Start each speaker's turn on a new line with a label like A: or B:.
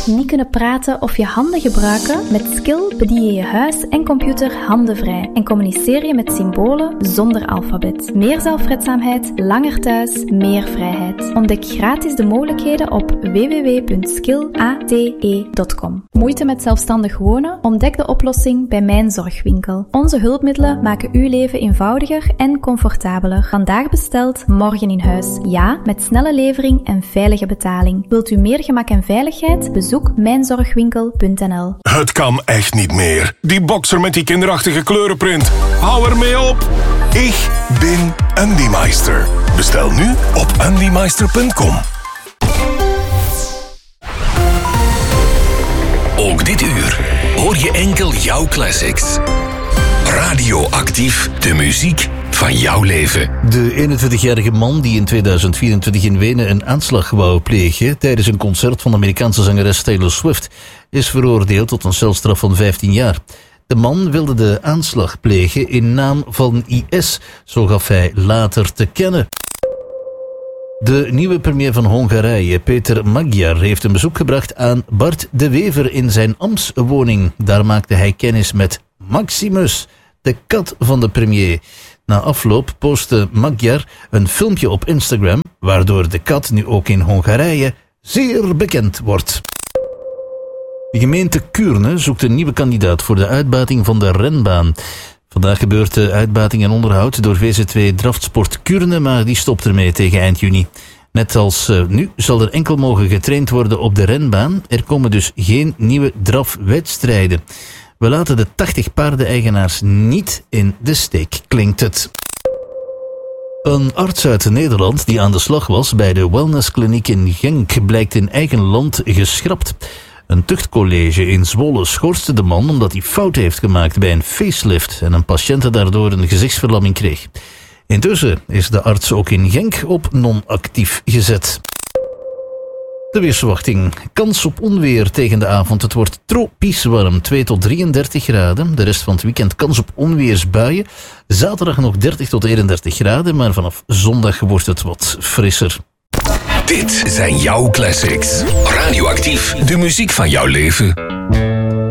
A: Niet kunnen praten of je handen gebruiken? Met Skill bedien je je huis en computer handenvrij en communiceer je met symbolen zonder alfabet. Meer zelfredzaamheid, langer thuis, meer vrijheid. Ontdek gratis de mogelijkheden op www.skillate.com. Moeite met zelfstandig wonen? Ontdek de oplossing bij Mijn Zorgwinkel. Onze hulpmiddelen maken uw leven eenvoudiger en comfortabeler. Vandaag besteld, morgen in huis. Ja, met snelle levering en veilige betaling. Wilt u meer gemak en veiligheid? Bezoek mijnzorgwinkel.nl.
B: Het kan echt niet meer. Die boxer met die kinderachtige kleurenprint. Hou ermee op. Ik ben Andy Meister. Bestel nu op andymeister.com.
C: Ook dit uur hoor je enkel jouw classics. Radioactief, de muziek van jouw leven.
D: De 21-jarige man die in 2024 in Wenen een aanslag wou plegen tijdens een concert van de Amerikaanse zangeres Taylor Swift is veroordeeld tot een celstraf van 15 jaar. De man wilde de aanslag plegen in naam van IS, zo gaf hij later te kennen. De nieuwe premier van Hongarije, Péter Magyar, heeft een bezoek gebracht aan Bart de Wever in zijn ambtswoning. Daar maakte hij kennis met Maximus, de kat van de premier. Na afloop postte Magyar een filmpje op Instagram, waardoor de kat nu ook in Hongarije zeer bekend wordt. De gemeente Kuurne zoekt een nieuwe kandidaat voor de uitbating van de renbaan. Vandaag gebeurt de uitbating en onderhoud door VZ2 Draftsport Kuurne, maar die stopt ermee tegen eind juni. Net als nu zal er enkel mogen getraind worden op de renbaan. Er komen dus geen nieuwe drafwedstrijden. We laten de 80 paardeneigenaars niet in de steek, klinkt het. Een arts uit Nederland die aan de slag was bij de wellnesskliniek in Genk blijkt in eigen land geschrapt. Een tuchtcollege in Zwolle schorste de man omdat hij fout heeft gemaakt bij een facelift en een patiënt daardoor een gezichtsverlamming kreeg. Intussen is de arts ook in Genk op non-actief gezet. De weersverwachting. Kans op onweer tegen de avond. Het wordt tropisch warm, 2 tot 33 graden. De rest van het weekend kans op onweersbuien. Zaterdag nog 30 tot 31 graden, maar vanaf zondag wordt het wat frisser.
C: Dit zijn jouw classics. Radioactief, de muziek van jouw leven.